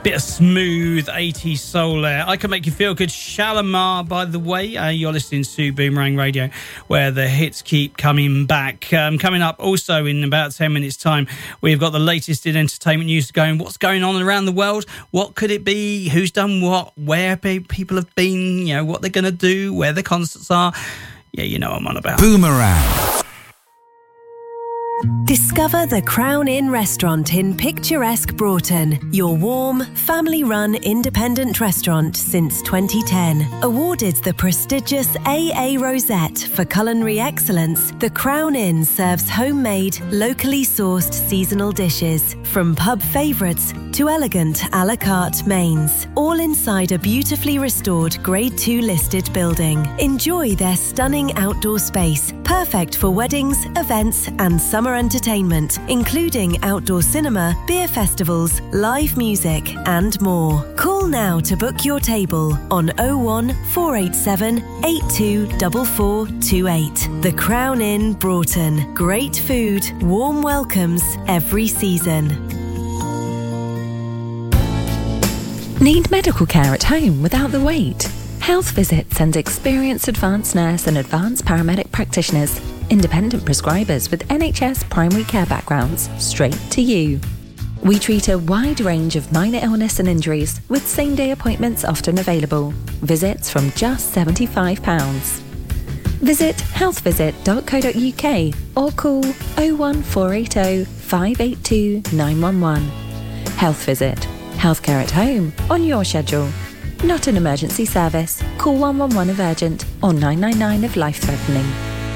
Bit of smooth 80s soul there. I Can Make You Feel Good. Shalimar, by the way. You're listening to Boomerang Radio, where the hits keep coming back. Coming up also in about 10 minutes' time, we've got the latest in entertainment news going. What's going on around the world? What could it be? Who's done what? Where people have been? You know, what they're going to do? Where the concerts are? Yeah, you know what I'm on about. Boomerang. Discover the Crown Inn restaurant in picturesque Broughton, your warm, family-run independent restaurant since 2010. Awarded the prestigious AA Rosette for culinary excellence, the Crown Inn serves homemade, locally sourced seasonal dishes, from pub favourites to elegant a la carte mains, all inside a beautifully restored Grade 2 listed building. Enjoy their stunning outdoor space, perfect for weddings, events and summer entertainment, including outdoor cinema, beer festivals, live music and more. Call now to book your table on 01 487 824428. The Crown Inn Broughton. Great food, warm welcomes every season. Need medical care at home without the wait? Health Visit sends experienced advanced nurse and advanced paramedic practitioners, independent prescribers with NHS primary care backgrounds, straight to you. We treat a wide range of minor illness and injuries with same-day appointments often available. Visits from just £75. Visit healthvisit.co.uk or call 01480 582 911. Health Visit. Healthcare at home on your schedule. Not an emergency service. Call 111 if urgent or 999 if life-threatening.